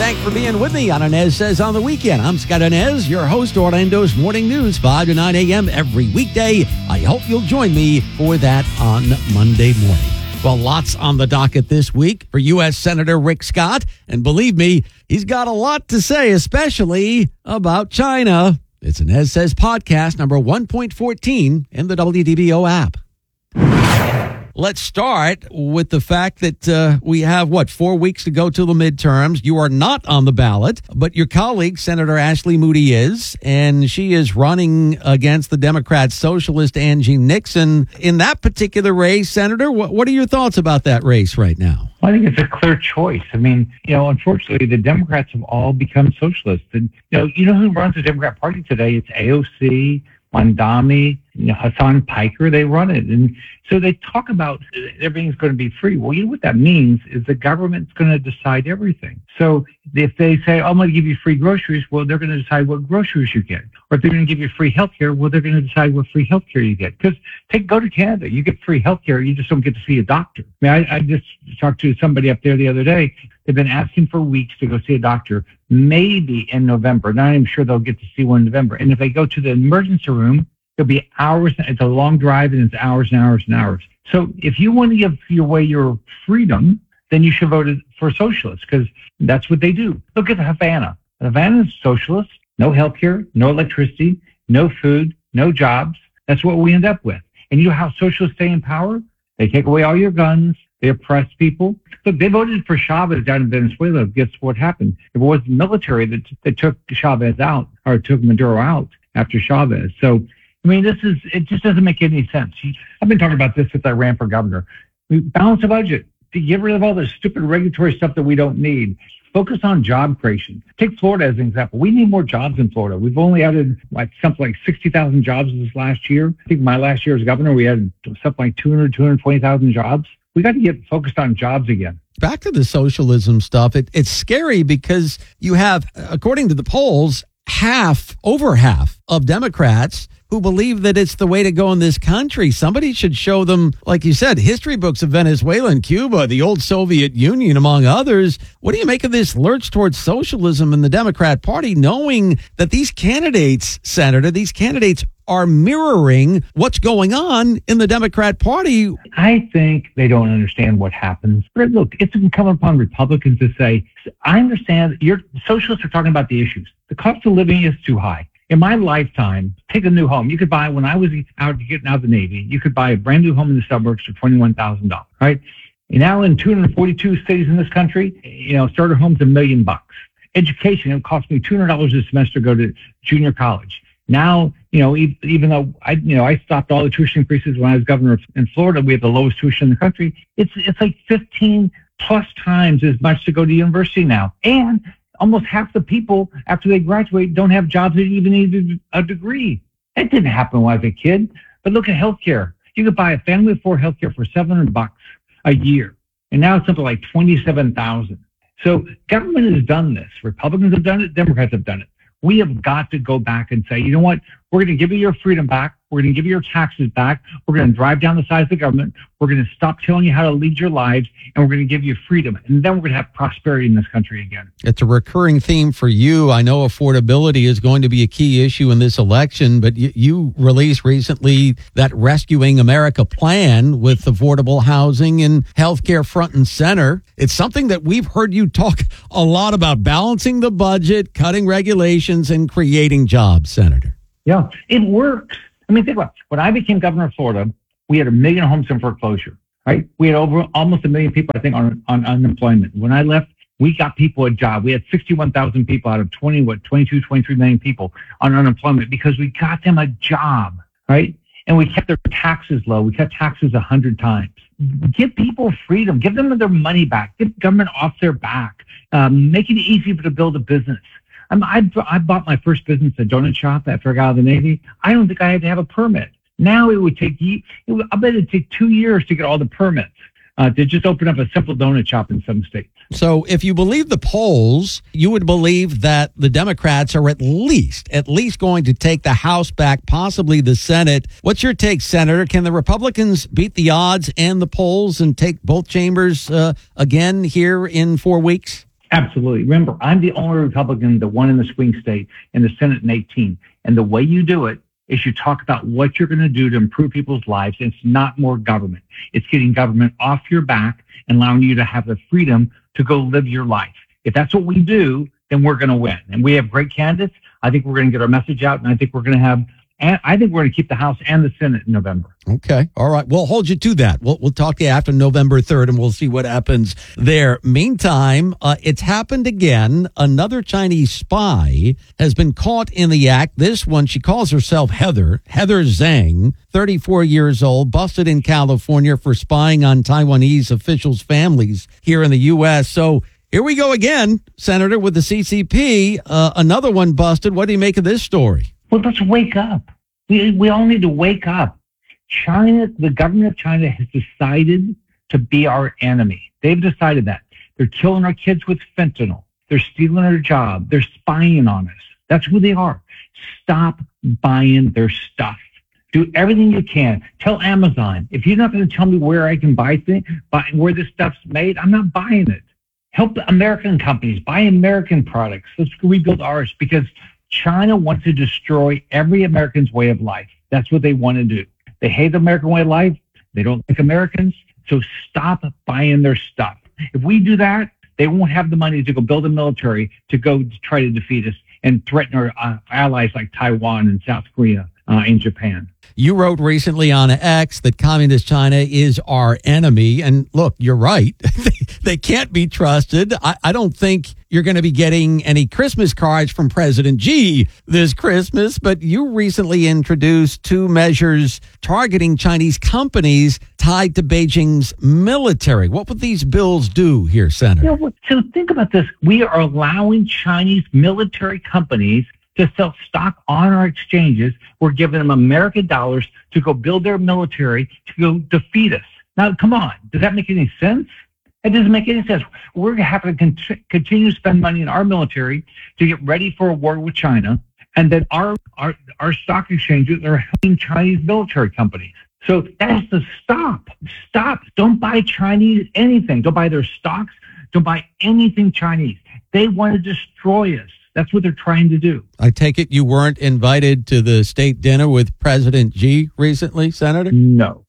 Thanks for being with me on Inez Says on the Weekend. I'm Scott Inez, your host, Orlando's Morning News, 5 to 9 a.m. every weekday. I hope you'll join me for that on Monday morning. Well, lots on the docket this week for U.S. Senator Rick Scott. And believe me, he's got a lot to say, especially about China. It's Inez Says podcast number 1.14 in the WDBO app. Let's start with the fact that we have, 4 weeks to go till the midterms. You are not on the ballot, but your colleague, Senator Ashley Moody, is, and she is running against the Democrat socialist Angie Nixon. In that particular race, Senator, what are your thoughts about that race right now? I think it's a clear choice. I mean, unfortunately, the Democrats have all become socialists. And, you know who runs the Democrat Party today? It's AOC, Mondami, Hassan Piker. They run it. And so they talk about everything's going to be free. Well, you know what that means is the government's going to decide everything. So if they say, I'm going to give you free groceries, well, they're going to decide what groceries you get. Or if they're going to give you free health care, well, they're going to decide what free health care you get. Because go to Canada, you get free health care, you just don't get to see a doctor. I mean, I just talked to somebody up there the other day. They've been asking for weeks to go see a doctor, maybe in November. Not even sure they'll get to see one in November. And if they go to the emergency room, it'll be hours. It's a long drive, and it's hours and hours and hours. So if you want to give away your freedom, then you should vote for socialists, because that's what they do. Look at Havana. Havana is socialist. No health care, no electricity, no food, no jobs. That's what we end up with. And you know how socialists stay in power? They take away all your guns. They oppress people. Look, they voted for Chavez down in Venezuela. Guess what happened? It was the military that took Chavez out, or took Maduro out after Chavez. So, I mean, it just doesn't make any sense. I've been talking about this since I ran for governor. We balance the budget to get rid of all this stupid regulatory stuff that we don't need. Focus on job creation. Take Florida as an example. We need more jobs in Florida. We've only added something like 60,000 jobs this last year. I think my last year as governor, we had something like 220,000 jobs. We got to get focused on jobs again. Back to the socialism stuff. It's scary because you have, according to the polls, over half of Democrats who believe that it's the way to go in this country. Somebody should show them, like you said, history books of Venezuela and Cuba, the old Soviet Union, among others. What do you make of this lurch towards socialism in the Democrat Party, knowing that these candidates, Senator, are mirroring what's going on in the Democrat Party? I think they don't understand what happens. But look, it's incumbent upon Republicans to say, I understand socialists are talking about the issues. The cost of living is too high. In my lifetime, take a new home. You could buy, when I was getting out of the Navy, you could buy a brand new home in the suburbs for $21,000, right? And now in 242 cities in this country, starter home's $1 million. Education, it cost me $200 a semester to go to junior college. Now, even though I stopped all the tuition increases when I was governor in Florida, we have the lowest tuition in the country. It's like 15 plus times as much to go to university now. And almost half the people after they graduate don't have jobs that even need a degree. That didn't happen when I was a kid. But look at healthcare. You could buy a family of four healthcare for $700 a year. And now it's something like $27,000. So government has done this. Republicans have done it. Democrats have done it. We have got to go back and say, you know what? We're going to give you your freedom back. We're going to give you your taxes back. We're going to drive down the size of the government. We're going to stop telling you how to lead your lives, and we're going to give you freedom. And then we're going to have prosperity in this country again. It's a recurring theme for you. I know affordability is going to be a key issue in this election, but you released recently that Rescuing America plan with affordable housing and healthcare front and center. It's something that we've heard you talk a lot about, balancing the budget, cutting regulations, and creating jobs, Senator. Yeah, it works. I mean, think about it. When I became governor of Florida, we had 1 million homes in foreclosure, right? We had almost 1 million people, I think, on unemployment. When I left, we got people a job. We had 61,000 people out of 23 million people on unemployment because we got them a job, right? And we kept their taxes low. We cut taxes 100 times. Give people freedom. Give them their money back. Get government off their back. Make it easy to build a business. I bought my first business, a donut shop, after I got out of the Navy. I don't think I had to have a permit. Now I bet it'd take 2 years to get all the permits to just open up a simple donut shop in some states. So if you believe the polls, you would believe that the Democrats are at least going to take the House back, possibly the Senate. What's your take, Senator? Can the Republicans beat the odds and the polls and take both chambers again here in 4 weeks? Absolutely. Remember, I'm the only Republican that won in the swing state in the Senate in 18. And the way you do it is you talk about what you're going to do to improve people's lives. It's not more government. It's getting government off your back and allowing you to have the freedom to go live your life. If that's what we do, then we're going to win. And we have great candidates. I think we're going to get our message out, and I think we're going to keep the House and the Senate in November. Okay. All right. We'll hold you to that. We'll talk to you after November 3rd, and we'll see what happens there. Meantime, it's happened again. Another Chinese spy has been caught in the act. This one, she calls herself Heather Zhang, 34 years old, busted in California for spying on Taiwanese officials' families here in the U.S. So here we go again, Senator, with the CCP. Another one busted. What do you make of this story? Well, let's wake up. We all need to wake up. China, the government of China has decided to be our enemy. They've decided that. They're killing our kids with fentanyl. They're stealing our job. They're spying on us. That's who they are. Stop buying their stuff. Do everything you can. Tell Amazon, if you're not going to tell me where I can buy things, where this stuff's made, I'm not buying it. Help the American companies. Buy American products. Let's rebuild ours, because China wants to destroy every American's way of life. That's what they want to do. They hate the American way of life. They don't like Americans. So stop buying their stuff. If we do that, they won't have the money to go build a military to go try to defeat us and threaten our allies like Taiwan and South Korea and Japan. You wrote recently on X that communist China is our enemy. And look, you're right. They can't be trusted. I don't think you're going to be getting any Christmas cards from President Xi this Christmas, but you recently introduced 2 measures targeting Chinese companies tied to Beijing's military. What would these bills do here, Senator? So think about this. We are allowing Chinese military companies to sell stock on our exchanges. We're giving them American dollars to go build their military to go defeat us. Now, come on. Does that make any sense? It doesn't make any sense. We're going to have to continue to spend money in our military to get ready for a war with China. And then our stock exchanges are helping Chinese military companies. So that has to stop. Stop. Don't buy Chinese anything. Don't buy their stocks. Don't buy anything Chinese. They want to destroy us. That's what they're trying to do. I take it you weren't invited to the state dinner with President Xi recently, Senator? No,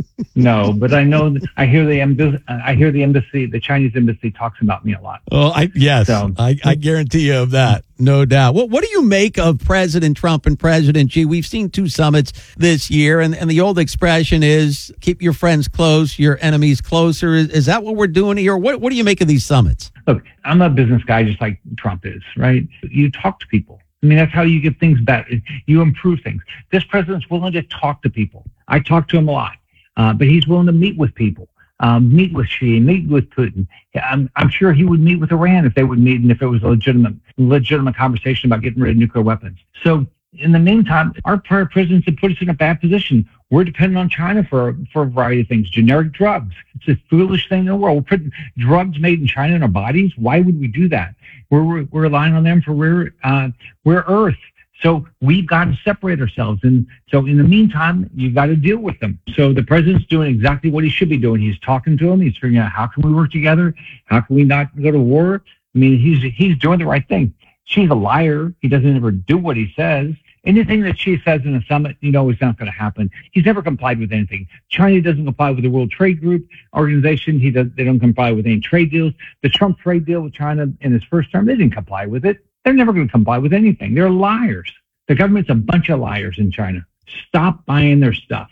but I know. I hear the embassy, the Chinese embassy, talks about me a lot. Oh, I guarantee you of that, no doubt. What do you make of President Trump and President Xi? We've seen 2 summits this year, and the old expression is keep your friends close, your enemies closer. Is that what we're doing here? What do you make of these summits? Look, I'm a business guy just like Trump is, right? You talk to people. I mean, that's how you get things better. You improve things. This president's willing to talk to people. I talk to him a lot, but he's willing to meet with people, meet with Xi, meet with Putin. I'm sure he would meet with Iran if they would meet and if it was a legitimate conversation about getting rid of nuclear weapons. So in the meantime, our prior presidents have put us in a bad position. We're dependent on China for a variety of things. Generic drugs. It's the foolish thing in the world. We're putting drugs made in China in our bodies. Why would we do that? We're relying on them for rare earth. So we've got to separate ourselves. And so in the meantime, you've got to deal with them. So the president's doing exactly what he should be doing. He's talking to them. He's figuring out how can we work together? How can we not go to war? I mean, he's doing the right thing. She's a liar. He doesn't ever do what he says. Anything that she says in a summit, is not going to happen. He's never complied with anything. China doesn't comply with the World Trade Group organization. They don't comply with any trade deals. The Trump trade deal with China in his first term, they didn't comply with it. They're never going to comply with anything. They're liars. The government's a bunch of liars in China. Stop buying their stuff.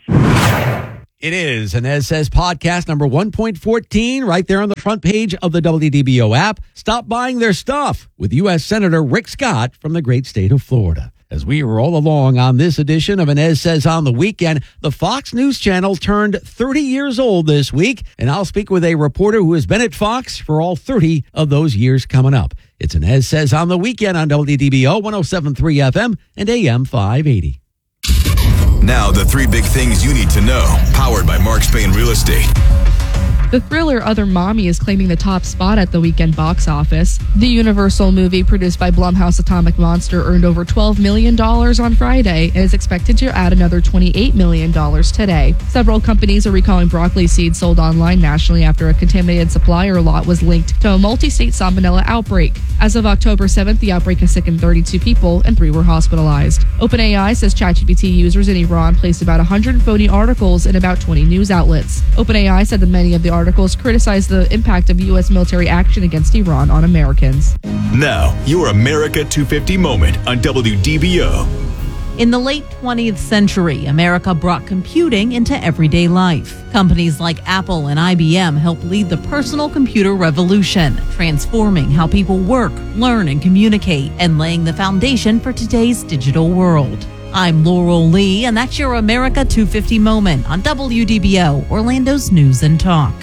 It is an As Says podcast number 1.14 right there on the front page of the WDBO app. Stop buying their stuff with U.S. Senator Rick Scott from the great state of Florida. As we roll along on this edition of an As Says on the Weekend, the Fox News Channel turned 30 years old this week, and I'll speak with a reporter who has been at Fox for all 30 of those years coming up. It's an As Says on the Weekend on WDBO 107.3 FM and AM 580. Now the 3 big things you need to know, powered by Mark Spain Real Estate. The thriller Other Mommy is claiming the top spot at the weekend box office. The Universal movie, produced by Blumhouse Atomic Monster, earned over $12 million on Friday and is expected to add another $28 million today. Several companies are recalling broccoli seeds sold online nationally after a contaminated supplier lot was linked to a multi-state salmonella outbreak. As of October 7th, the outbreak has sickened 32 people and 3 were hospitalized. OpenAI says ChatGPT users in Iran placed about 100 phony articles in about 20 news outlets. OpenAI said that many of the articles criticized the impact of U.S. military action against Iran on Americans. Now, your America 250 moment on WDBO. In the late 20th century, America brought computing into everyday life. Companies like Apple and IBM helped lead the personal computer revolution, transforming how people work, learn, and communicate, and laying the foundation for today's digital world. I'm Laurel Lee, and that's your America 250 moment on WDBO, Orlando's News and Talk.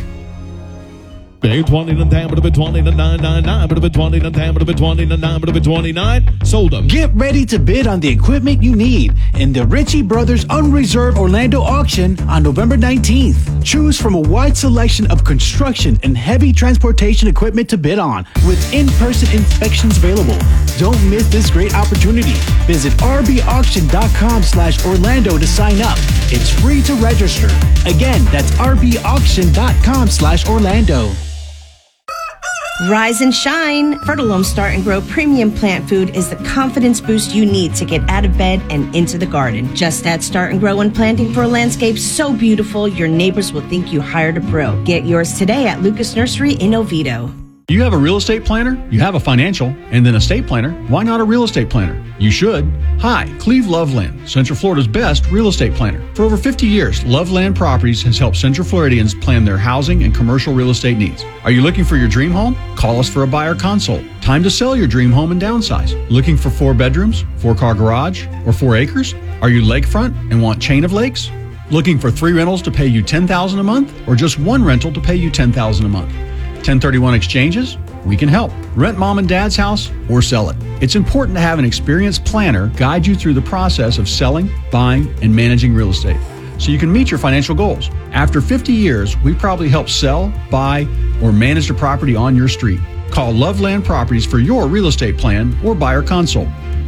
20 to 10, 20 to 999, 20 to 10, 20 to 9, 29. Sold them. Get ready to bid on the equipment you need in the Ritchie Brothers Unreserved Orlando auction on November 19th. Choose from a wide selection of construction and heavy transportation equipment to bid on, with in-person inspections available. Don't miss this great opportunity. Visit rbauction.com/Orlando to sign up. It's free to register. Again, that's rbauction.com/Orlando. Rise and shine. Fertilome Start and Grow Premium Plant Food is the confidence boost you need to get out of bed and into the garden. Just add Start and Grow when planting for a landscape so beautiful your neighbors will think you hired a pro. Get yours today at Lucas Nursery in Oviedo. You have a real estate planner, you have a financial, and then a estate planner. Why not a real estate planner? You should. Hi, Cleve Loveland, Central Florida's best real estate planner. For over 50 years, Loveland Properties has helped Central Floridians plan their housing and commercial real estate needs. Are you looking for your dream home? Call us for a buyer consult. Time to sell your dream home and downsize. Looking for 4 bedrooms, 4-car garage, or 4 acres? Are you lakefront and want chain of lakes? Looking for 3 rentals to pay you $10,000 a month, or just 1 rental to pay you $10,000 a month? 1031 exchanges? We can help. Rent mom and dad's house or sell it. It's important to have an experienced planner guide you through the process of selling, buying, and managing real estate so you can meet your financial goals. After 50 years, we probably help sell, buy, or manage the property on your street. Call Loveland Properties for your real estate plan or buyer consult.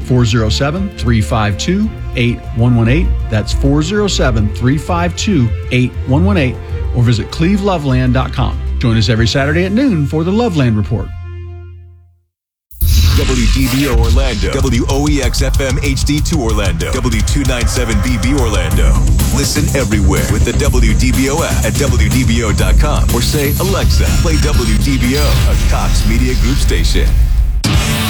407-352-8118. That's 407-352-8118. Or visit cleveloveland.com. Join us every Saturday at noon for the Loveland Report. WDBO Orlando, WOEX-FM HD2 Orlando, W297BB Orlando. Listen everywhere with the WDBO app at WDBO.com or say, Alexa, play WDBO, a Cox Media Group station.